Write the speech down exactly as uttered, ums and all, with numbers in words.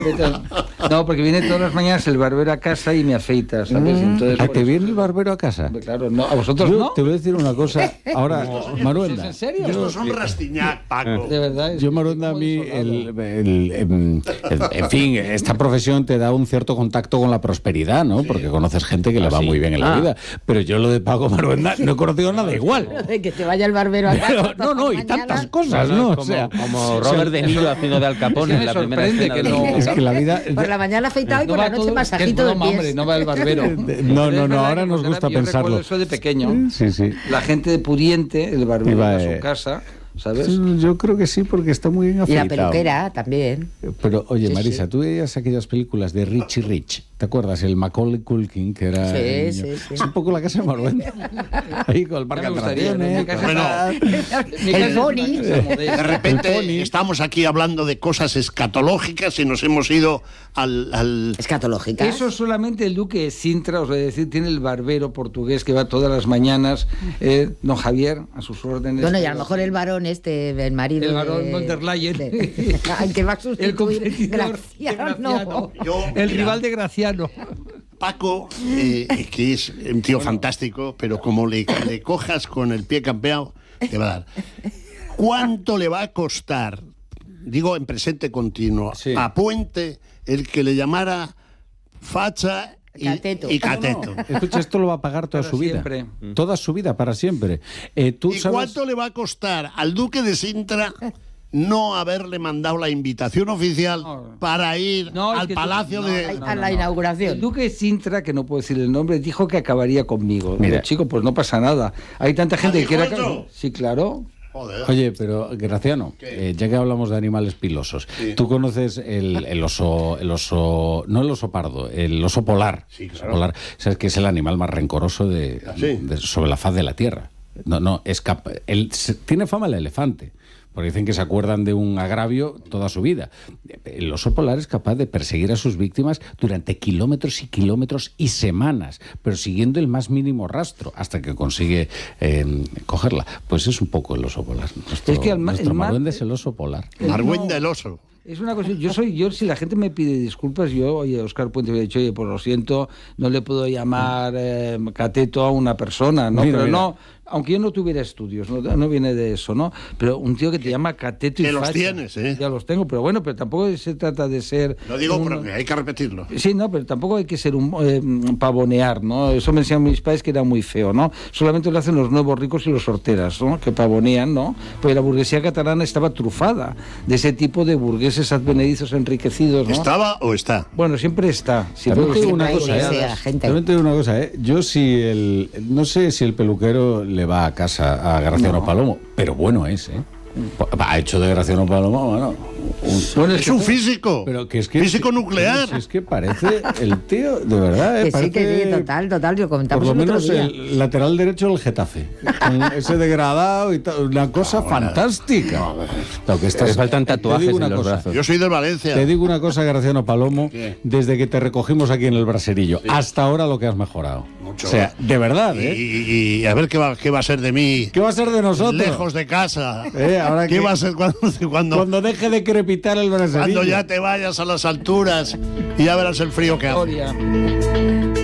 No, porque viene todas las mañanas el barbero a casa y me afeita, ¿sabes? Mm. Entonces, ¿A te viene el barbero a casa? Claro, no. ¿A vosotros yo no? Te voy a decir una cosa. Ahora, No. Maruenda. ¿En serio? Estos son Rastignac, Paco. De verdad. Yo, Maruenda, a mí, el, el, el, el, en fin, esta profesión te da un cierto contacto con la prosperidad, ¿no? Sí. Porque conoces gente que le va ¿Ah, sí? muy bien en la ah. vida. Pero yo lo de Paco, Maruenda, no he conocido nada igual. De que te vaya el barbero a casa. No, no, y tantas cosas, ¿no? Como, O sea, como Robert De Niro haciendo de Al Capone en la primera escena que de no, es que la vida... Por la mañana afeitado y por no la noche todo, masajito de no, pies. hombre, no va el barbero. No, no, no, ahora nos gusta yo pensarlo. Recuerdo eso de pequeño. Sí, sí. La gente de pudiente, el barbero Iba, a su eh, casa, ¿sabes? Yo creo que sí, porque está muy bien Y afeitado. la peluquera también. Pero, oye, Sí, Marisa, sí. tú veías aquellas películas de Richie Rich, ¿te acuerdas? El Macaulay Culkin, que era... Sí, el niño. sí, sí. Es un poco la casa de Maruenda. Ahí con el parque Ya de me gustaría, ¿no? atracciones. Mi casa Bueno, está- mi el casa es una pony. casa modesta. De repente El pony. estamos aquí hablando de cosas escatológicas y nos hemos ido al... al... Escatológica. Eso solamente el duque de Sintra, os voy a decir, tiene el barbero portugués que va todas las mañanas, eh, don Javier, a sus órdenes. Bueno, y a lo mejor el varón este, el marido El varón de... von der Leyen. de- al que va a El sustituir competidor de Graciano. Graciano. Yo, El mira, rival de Graciano. Paco, eh, que es un tío fantástico, pero como le, le cojas con el pie campeado, te va a dar. ¿Cuánto le va a costar, digo en presente continuo, Sí. a Puente el que le llamara facha y Cateto. y cateto? Escucha, esto lo va a pagar toda Para su vida. siempre. Toda su vida, para siempre. Eh, ¿tú ¿Y sabes? cuánto le va a costar al duque de Sintra no haberle mandado la invitación oficial No. para ir No, es al que tú- palacio no, de... no, A la inauguración. El duque de Sintra, que no puedo decir el nombre, dijo que acabaría conmigo. Mira. Digo, chico, pues no pasa nada. Hay tanta gente que dijo quiere eso? acabar. Sí, claro. Joder. Oye, pero Graciano, eh, ya que hablamos de animales pilosos, Sí. ¿tú conoces el, el oso, el oso, no el oso pardo, el oso polar? Sí, claro. Oso polar, sabes que es el animal más rencoroso de, ¿Ah, sí? de- sobre la faz de la tierra. No, no, es cap- él se- tiene fama el elefante. Porque dicen que se acuerdan de un agravio toda su vida. El oso polar es capaz de perseguir a sus víctimas durante kilómetros y kilómetros y semanas, pero siguiendo el más mínimo rastro hasta que consigue eh, cogerla. Pues es un poco el oso polar. Nuestro, Es que al ma- nuestro el ma- Maruenda es el oso polar. Margüenda el oso. Es una cosa, yo soy, yo si la gente me pide disculpas, yo, oye, Óscar Puente me ha dicho, oye, pues lo siento, no le puedo llamar eh, cateto a una persona, ¿no? Mira, Pero mira. no, aunque yo no tuviera estudios, no, no viene de eso, ¿no? Pero un tío que te llama cateto y Que los facha, tienes, ¿eh? Ya los tengo, pero bueno, pero tampoco se trata de ser... Lo digo un- porque hay que repetirlo. Sí, no, pero tampoco hay que ser un eh, pavonear, ¿no? Eso me decían mis padres que era muy feo, ¿no? Solamente lo hacen los nuevos ricos y los sorteras, ¿no? Que pavonean, ¿no? Pues la burguesía catalana estaba trufada de ese tipo de burgueses advenedizos enriquecidos, ¿no? ¿Estaba o está? Bueno, siempre está. Si También fue- te digo Siempre una hay cosa, que ¿eh? sea gente. También te digo una cosa, ¿eh? Yo si el... No sé si el peluquero le va a casa a Graciano No. Palomo, pero bueno es, ¿eh? Ha hecho de Graciano Palomo, bueno... un- Bueno, Es un físico. Pero que es que físico nuclear. Es que parece el tío, de verdad, ¿eh? Que sí, Parece, que sí, total, total. Lo por comentamos lo el otro menos día. el lateral derecho del Getafe. Con ese degradado y tal. Una cosa fantástica. Lo que estás- Le faltan te tatuajes digo en una los cosa. brazos. Yo soy de Valencia. Te digo una cosa, Graciano Palomo, ¿Qué? desde que te recogimos aquí en el braserillo, hasta ahora lo que has mejorado. Mucho. O sea, de verdad, Y, ¿eh? y- y a ver qué va, qué va a ser de mí. ¿Qué va a ser de nosotros? Lejos de casa. Eh, ahora ¿Qué que- va a ser cuando, cuando, Cuando deje de crepitar el braserillo. cuando ya te vayas a las alturas y ya verás el frío que hace? historia.